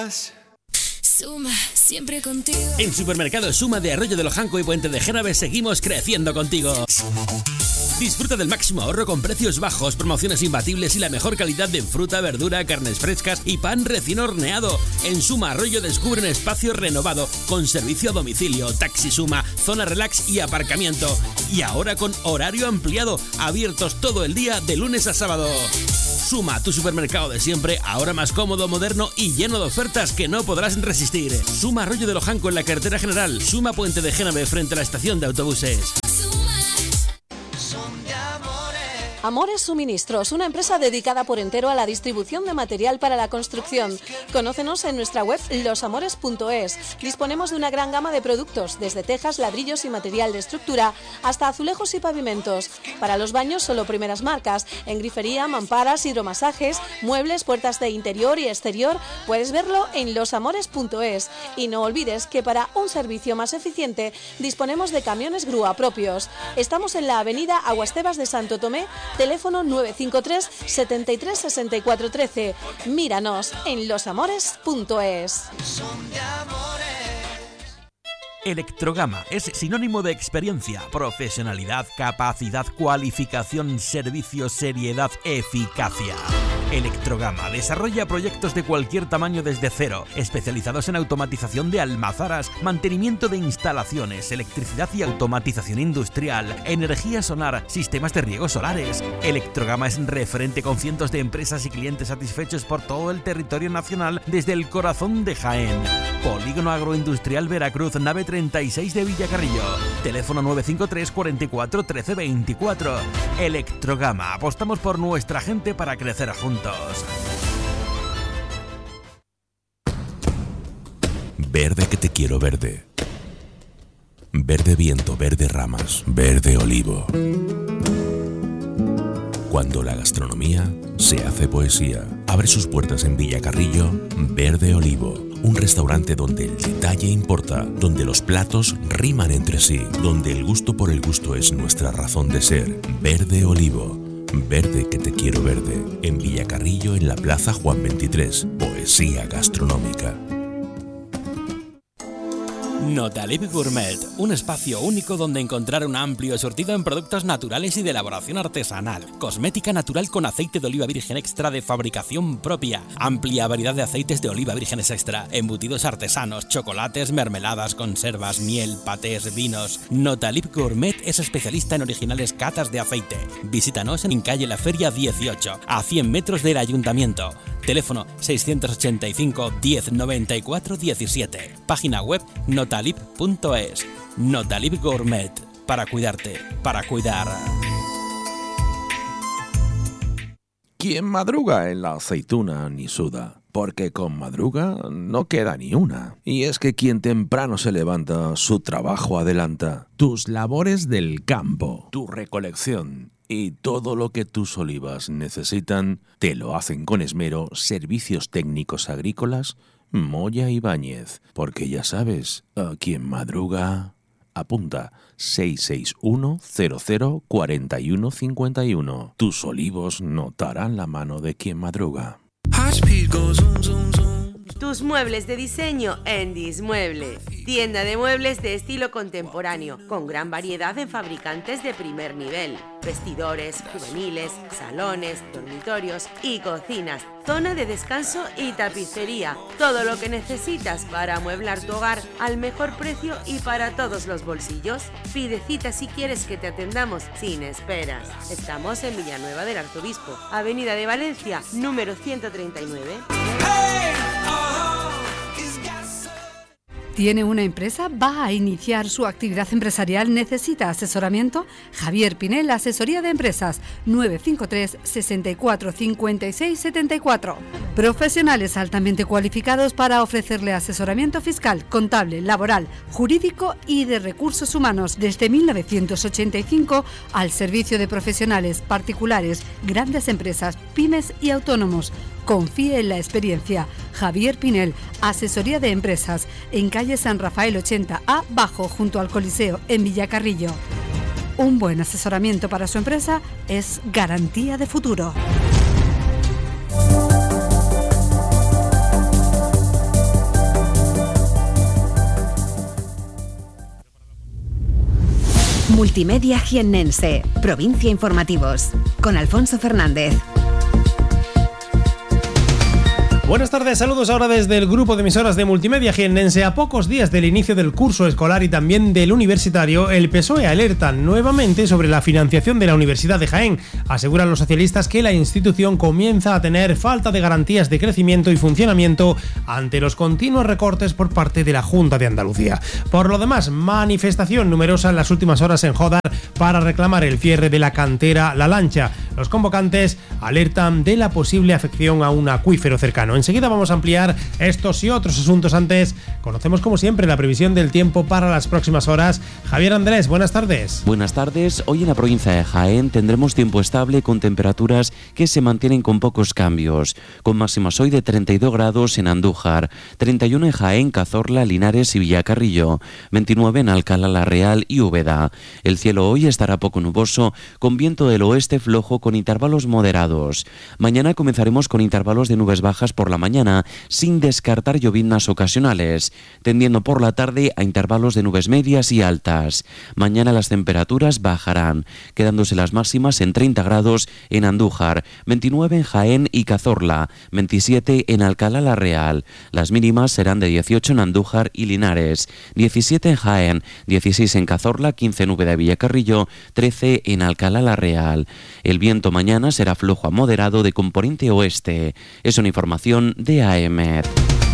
Suma, siempre contigo. En Supermercado Suma de Arroyo de Lojanco y Puente de Génave seguimos creciendo contigo. Disfruta del máximo ahorro con precios bajos, promociones imbatibles y la mejor calidad de fruta, verdura, carnes frescas y pan recién horneado. En Suma Arroyo descubre un espacio renovado con servicio a domicilio, taxi Suma, zona relax y aparcamiento. Y ahora con horario ampliado, abiertos todo el día de lunes a sábado. Suma, tu supermercado de siempre, ahora más cómodo, moderno y lleno de ofertas que no podrás resistir. Suma Arroyo de Lojanco en la carretera general. Suma Puente de Génave frente a la estación de autobuses. Amores Suministros, una empresa dedicada por entero a la distribución de material para la construcción. Conócenos en nuestra web losamores.es. Disponemos de una gran gama de productos, desde tejas, ladrillos y material de estructura, hasta azulejos y pavimentos. Para los baños solo primeras marcas, en grifería, mamparas, hidromasajes, muebles, puertas de interior y exterior. Puedes verlo en losamores.es. Y no olvides que para un servicio más eficiente disponemos de camiones grúa propios. Estamos en la avenida Aguastebas de Santo Tomé, teléfono 953 73 64 13. Míranos en losamores.es. Electrogama es sinónimo de experiencia, profesionalidad, capacidad, cualificación, servicio, seriedad, eficacia. Electrogama desarrolla proyectos de cualquier tamaño desde cero, especializados en automatización de almazaras, mantenimiento de instalaciones, electricidad y automatización industrial, energía solar, sistemas de riego solares. Electrogama es referente con cientos de empresas y clientes satisfechos por todo el territorio nacional desde el corazón de Jaén. Polígono Agroindustrial Veracruz, nave 36 de Villacarrillo. Teléfono 953 44 13 24. Electrogama. Apostamos por nuestra gente para crecer juntos. Verde que te quiero verde. Verde viento, verde ramas, verde olivo. Cuando la gastronomía se hace poesía, abre sus puertas en Villacarrillo, Verde Olivo. Un restaurante donde el detalle importa, donde los platos riman entre sí, donde el gusto por el gusto es nuestra razón de ser. Verde Olivo. Verde que te quiero verde. En Villacarrillo, en la Plaza Juan 23. Poesía gastronómica. Notalib Gourmet, un espacio único donde encontrar un amplio surtido en productos naturales y de elaboración artesanal. Cosmética natural con aceite de oliva virgen extra de fabricación propia. Amplia variedad de aceites de oliva vírgenes extra. Embutidos artesanos, chocolates, mermeladas, conservas, miel, patés, vinos. Notalib Gourmet es especialista en originales catas de aceite. Visítanos en calle La Feria 18, a 100 metros del ayuntamiento. Teléfono 685 10 94 17. Página web notalib.es. Notalib Gourmet. Para cuidarte, para cuidar. Quien madruga en la aceituna ni suda, porque con madruga no queda ni una. Y es que quien temprano se levanta, su trabajo adelanta. Tus labores del campo, tu recolección y todo lo que tus olivas necesitan, te lo hacen con esmero Servicios Técnicos Agrícolas Moya Ibáñez. Porque ya sabes, a quien madruga, apunta 661 00 41 51. Tus olivos notarán la mano de quien madruga. Tus muebles de diseño en Dismueble. Tienda de muebles de estilo contemporáneo, con gran variedad en fabricantes de primer nivel. Vestidores, juveniles, salones, dormitorios y cocinas. Zona de descanso y tapicería. Todo lo que necesitas para amueblar tu hogar al mejor precio y para todos los bolsillos. Pide cita si quieres que te atendamos sin esperas. Estamos en Villanueva del Arzobispo, Avenida de Valencia, número 139. ¿Tiene una empresa? ¿Va a iniciar su actividad empresarial? ¿Necesita asesoramiento? Javier Pinel, Asesoría de Empresas, 953 64 56 74. Profesionales altamente cualificados para ofrecerle asesoramiento fiscal, contable, laboral, jurídico y de recursos humanos desde 1985 al servicio de profesionales, particulares, grandes empresas, pymes y autónomos. Confíe en la experiencia. Javier Pinel, Asesoría de Empresas, en calle San Rafael 80A, bajo, junto al Coliseo, en Villacarrillo. Un buen asesoramiento para su empresa es garantía de futuro. Multimedia Jiennense, Provincia Informativos, con Alfonso Fernández. Buenas tardes, saludos ahora desde el grupo de emisoras de Multimedia Jiennense. A pocos días del inicio del curso escolar y también del universitario, el PSOE alerta nuevamente sobre la financiación de la Universidad de Jaén. Aseguran los socialistas que la institución comienza a tener falta de garantías de crecimiento y funcionamiento ante los continuos recortes por parte de la Junta de Andalucía. Por lo demás, manifestación numerosa en las últimas horas en Jódar para reclamar el cierre de la cantera La Lancha. Los convocantes alertan de la posible afección a un acuífero cercano. Enseguida vamos a ampliar estos y otros asuntos. Antes, conocemos como siempre la previsión del tiempo para las próximas horas. Javier Andrés, buenas tardes. Buenas tardes. Hoy en la provincia de Jaén tendremos tiempo estable con temperaturas que se mantienen con pocos cambios, con máximas hoy de 32 grados en Andújar, 31 en Jaén, Cazorla, Linares y Villacarrillo, 29 en Alcalá la Real y Úbeda. El cielo hoy estará poco nuboso, con viento del oeste flojo con intervalos moderados. Mañana comenzaremos con intervalos de nubes bajas por la mañana, sin descartar lloviznas ocasionales, tendiendo por la tarde a intervalos de nubes medias y altas. Mañana las temperaturas bajarán, quedándose las máximas en 30 grados en Andújar, 29 en Jaén y Cazorla, 27 en Alcalá la Real. Las mínimas serán de 18 en Andújar y Linares, 17 en Jaén, 16 en Cazorla, 15 en Úbeda de Villacarrillo, 13 en Alcalá la Real. El viento mañana será flojo a moderado de componente oeste. Es una información de AEMET.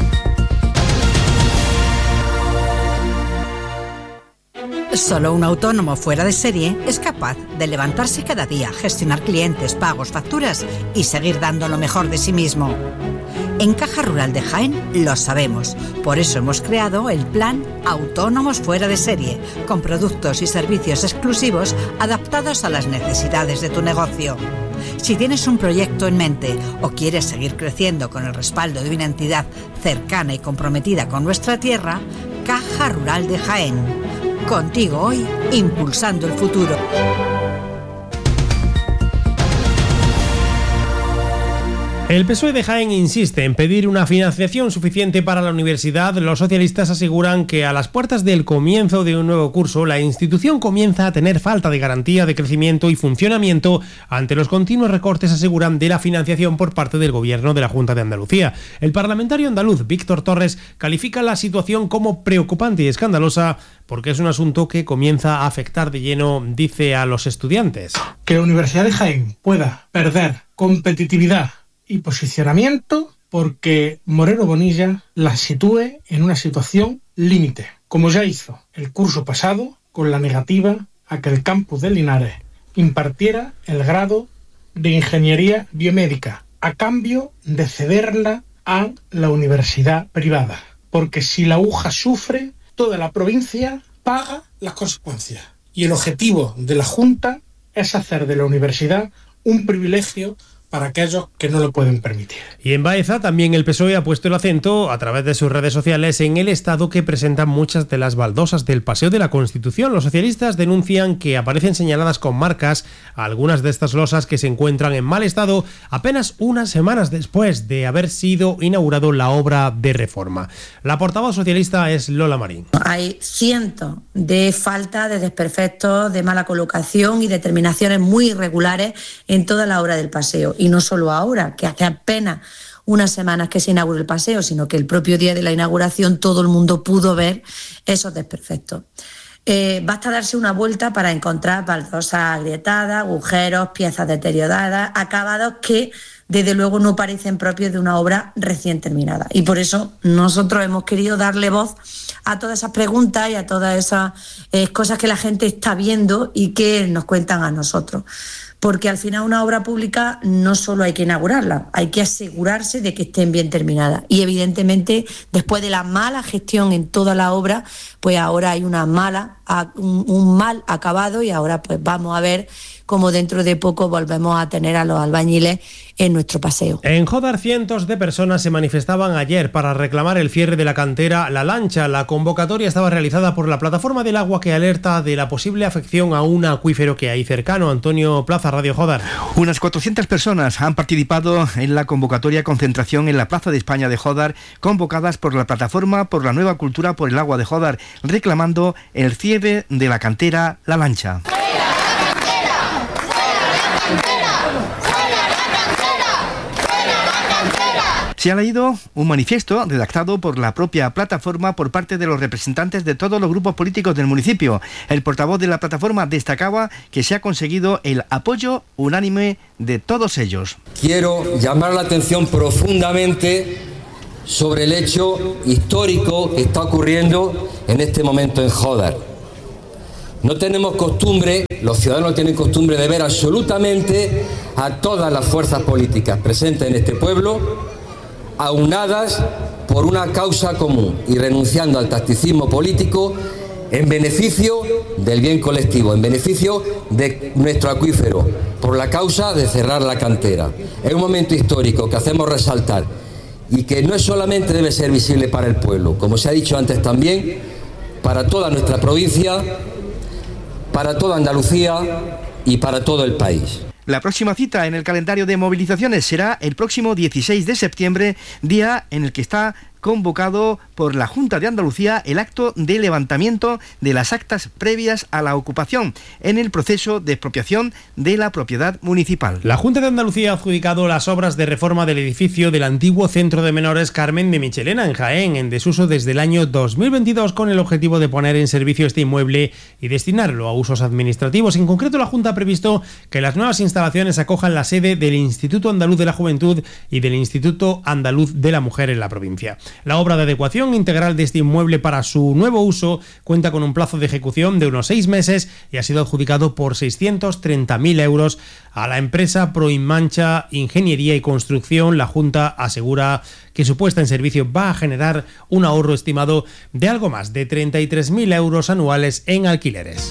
Solo un autónomo fuera de serie es capaz de levantarse cada día, gestionar clientes, pagos, facturas y seguir dando lo mejor de sí mismo. En Caja Rural de Jaén lo sabemos, por eso hemos creado el plan Autónomos Fuera de Serie, con productos y servicios exclusivos adaptados a las necesidades de tu negocio. Si tienes un proyecto en mente o quieres seguir creciendo con el respaldo de una entidad cercana y comprometida con nuestra tierra, Caja Rural de Jaén. Contigo hoy, impulsando el futuro. El PSOE de Jaén insiste en pedir una financiación suficiente para la universidad. Los socialistas aseguran que a las puertas del comienzo de un nuevo curso, la institución comienza a tener falta de garantía de crecimiento y funcionamiento ante los continuos recortes, aseguran, de la financiación por parte del Gobierno de la Junta de Andalucía. El parlamentario andaluz Víctor Torres califica la situación como preocupante y escandalosa porque es un asunto que comienza a afectar de lleno, dice, a los estudiantes. Que la Universidad de Jaén pueda perder competitividad y posicionamiento porque Moreno Bonilla la sitúe en una situación límite, como ya hizo el curso pasado con la negativa a que el campus de Linares impartiera el grado de Ingeniería Biomédica a cambio de cederla a la universidad privada, porque si la UJA sufre, toda la provincia paga las consecuencias y el objetivo de la Junta es hacer de la universidad un privilegio para aquellos que no lo pueden permitir. Y en Baeza también el PSOE ha puesto el acento a través de sus redes sociales en el estado que presentan muchas de las baldosas del Paseo de la Constitución. Los socialistas denuncian que aparecen señaladas con marcas algunas de estas losas que se encuentran en mal estado apenas unas semanas después de haber sido inaugurado la obra de reforma. La portavoz socialista es Lola Marín. Hay cientos de faltas, de desperfectos, de mala colocación y determinaciones muy irregulares en toda la obra del paseo. Y no solo ahora, que hace apenas unas semanas que se inauguró el paseo, sino que el propio día de la inauguración todo el mundo pudo ver esos desperfectos. Basta darse una vuelta para encontrar baldosas agrietadas, agujeros, piezas deterioradas, acabados que desde luego no parecen propios de una obra recién terminada. Y por eso nosotros hemos querido darle voz a todas esas preguntas y a todas esas cosas que la gente está viendo y que nos cuentan a nosotros. Porque al final una obra pública no solo hay que inaugurarla, hay que asegurarse de que estén bien terminadas. Y evidentemente, después de la mala gestión en toda la obra, pues ahora hay un mal acabado y ahora pues vamos a ver como dentro de poco volvemos a tener a los albañiles en nuestro paseo. En Jódar, cientos de personas se manifestaban ayer para reclamar el cierre de la cantera La Lancha. La convocatoria estaba realizada por la Plataforma del Agua, que alerta de la posible afección a un acuífero que hay cercano. Antonio Plaza, Radio Jódar. Unas 400 personas han participado en la convocatoria concentración en la Plaza de España de Jódar, convocadas por la Plataforma por la Nueva Cultura por el Agua de Jódar, reclamando el cierre de la cantera La Lancha. Se ha leído un manifiesto redactado por la propia plataforma por parte de los representantes de todos los grupos políticos del municipio. El portavoz de la plataforma destacaba que se ha conseguido el apoyo unánime de todos ellos. Quiero llamar la atención profundamente sobre el hecho histórico que está ocurriendo en este momento en Jódar. No tenemos costumbre, los ciudadanos tienen costumbre de ver absolutamente a todas las fuerzas políticas presentes en este pueblo aunadas por una causa común y renunciando al tacticismo político en beneficio del bien colectivo, en beneficio de nuestro acuífero, por la causa de cerrar la cantera. Es un momento histórico que hacemos resaltar y que no solamente debe ser visible para el pueblo, como se ha dicho antes también, para toda nuestra provincia, para toda Andalucía y para todo el país. La próxima cita en el calendario de movilizaciones será el próximo 16 de septiembre, día en el que está convocado por la Junta de Andalucía el acto de levantamiento de las actas previas a la ocupación en el proceso de expropiación de la propiedad municipal. La Junta de Andalucía ha adjudicado las obras de reforma del edificio del antiguo Centro de Menores Carmen de Michelena en Jaén, en desuso desde el año 2022, con el objetivo de poner en servicio este inmueble y destinarlo a usos administrativos. En concreto, la Junta ha previsto que las nuevas instalaciones acojan la sede del Instituto Andaluz de la Juventud y del Instituto Andaluz de la Mujer en la provincia. La obra de adecuación integral de este inmueble para su nuevo uso cuenta con un plazo de ejecución de unos 6 meses y ha sido adjudicado por 630.000 euros a la empresa Proinmancha Ingeniería y Construcción. La Junta asegura que su puesta en servicio va a generar un ahorro estimado de algo más de 33.000 euros anuales en alquileres.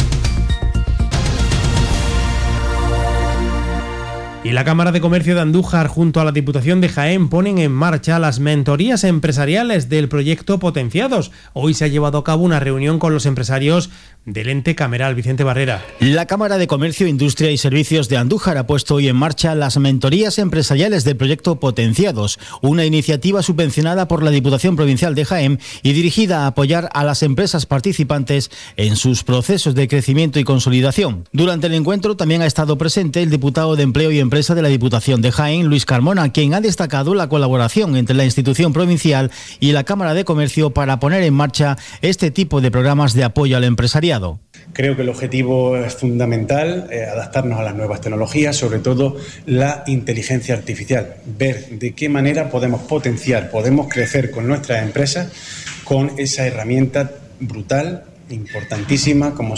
Y la Cámara de Comercio de Andújar junto a la Diputación de Jaén ponen en marcha las mentorías empresariales del proyecto Potenciados. Hoy se ha llevado a cabo una reunión con los empresarios del ente cameral. Vicente Barrera. La Cámara de Comercio, Industria y Servicios de Andújar ha puesto hoy en marcha las mentorías empresariales del proyecto Potenciados, una iniciativa subvencionada por la Diputación Provincial de Jaén y dirigida a apoyar a las empresas participantes en sus procesos de crecimiento y consolidación. Durante el encuentro también ha estado presente el diputado de Empleo y Empresa de la Diputación de Jaén, Luis Carmona, quien ha destacado la colaboración entre la institución provincial y la Cámara de Comercio para poner en marcha este tipo de programas de apoyo al empresariado. Creo que el objetivo es fundamental, adaptarnos a las nuevas tecnologías, sobre todo la inteligencia artificial, ver de qué manera podemos potenciar, podemos crecer con nuestras empresas con esa herramienta brutal, importantísima, como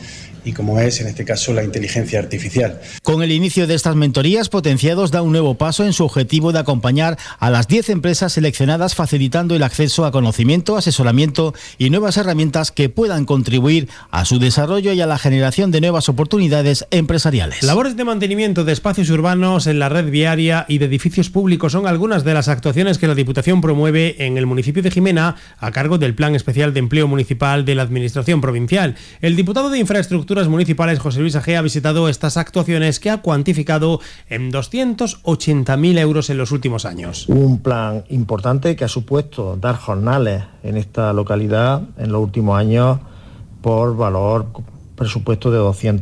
es en este caso la inteligencia artificial. Con el inicio de estas mentorías, Potenciados da un nuevo paso en su objetivo de acompañar a las 10 empresas seleccionadas, facilitando el acceso a conocimiento, asesoramiento y nuevas herramientas que puedan contribuir a su desarrollo y a la generación de nuevas oportunidades empresariales. Labores de mantenimiento de espacios urbanos en la red viaria y de edificios públicos son algunas de las actuaciones que la Diputación promueve en el municipio de Jimena a cargo del Plan Especial de Empleo Municipal de la Administración Provincial. El diputado de Infraestructura Municipales, José Luis Agea, ha visitado estas actuaciones que ha cuantificado en 280.000 euros en los últimos años. Un plan importante que ha supuesto dar jornales en esta localidad en los últimos años por valor presupuesto de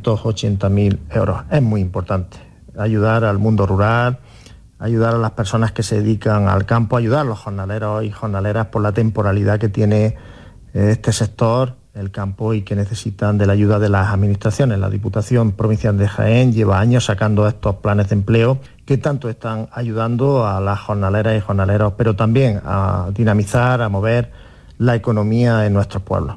280.000 euros. Es muy importante ayudar al mundo rural, ayudar a las personas que se dedican al campo, ayudar a los jornaleros y jornaleras por la temporalidad que tiene este sector, el campo, y que necesitan de la ayuda de las administraciones. La Diputación Provincial de Jaén lleva años sacando estos planes de empleo que tanto están ayudando a las jornaleras y jornaleros, pero también a dinamizar, a mover la economía en nuestros pueblos.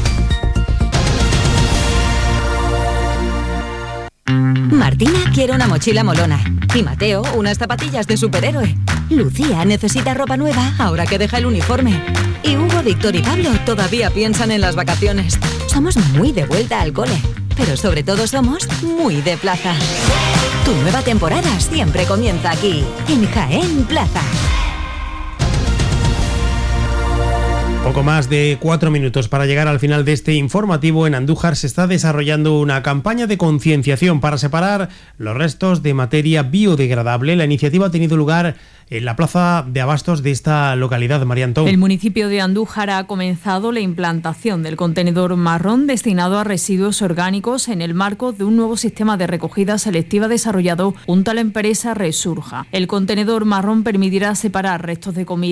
Martina quiere una mochila molona y Mateo unas zapatillas de superhéroe. Lucía necesita ropa nueva ahora que deja el uniforme. Y Hugo, Víctor y Pablo todavía piensan en las vacaciones. Somos muy de vuelta al cole. pero sobre todo somos muy de plaza. Tu nueva temporada siempre comienza aquí, en Jaén Plaza. Poco más de 4 minutos para llegar al final de este informativo. En Andújar se está desarrollando una campaña de concienciación para separar los restos de materia biodegradable. La iniciativa ha tenido lugar en la plaza de abastos de esta localidad, María Antón. El municipio de Andújar ha comenzado la implantación del contenedor marrón destinado a residuos orgánicos en el marco de un nuevo sistema de recogida selectiva desarrollado junto a la empresa Resurja. El contenedor marrón permitirá separar restos de comida